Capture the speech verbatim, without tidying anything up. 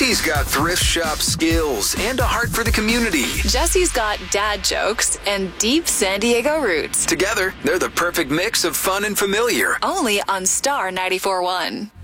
Auntie's got thrift shop skills and a heart for the community. Jesse's got dad jokes and deep San Diego roots. Together, they're the perfect mix of fun and familiar. Only on Star ninety-four point one.